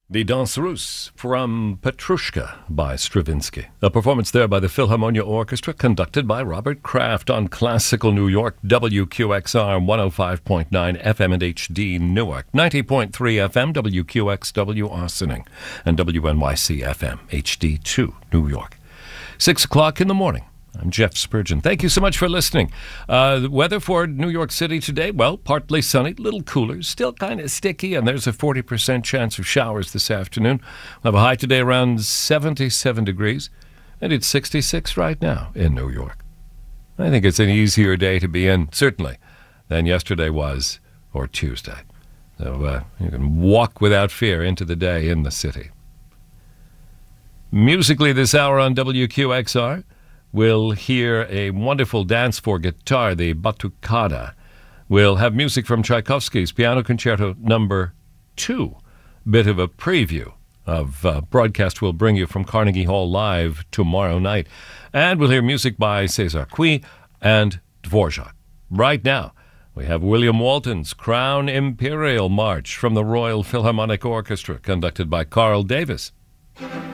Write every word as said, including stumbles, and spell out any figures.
The Danse Russe from Petrushka by Stravinsky. A performance there by the Philharmonia Orchestra, conducted by Robert Kraft on Classical New York, W Q X R one oh five point nine F M and H D Newark, ninety point three F M W Q X W Ossining, and W N Y C F M H D two New York. Six o'clock in the morning. I'm Jeff Spurgeon. Thank you so much for listening. Uh, the weather for New York City today, well, partly sunny, a little cooler, still kind of sticky, and there's a forty percent chance of showers this afternoon. We'll have a high today around seventy-seven degrees, and it's sixty-six right now in New York. I think it's an easier day to be in, certainly, than yesterday was, or Tuesday. So uh, you can walk without fear into the day in the city. Musically this hour on W Q X R, we'll hear a wonderful dance for guitar, the Batucada. We'll have music from Tchaikovsky's Piano Concerto Number Two. Bit of a preview of uh, broadcast we'll bring you from Carnegie Hall Live tomorrow night. And we'll hear music by César Cui and Dvorak. Right now, we have William Walton's Crown Imperial March from the Royal Philharmonic Orchestra, conducted by Carl Davis.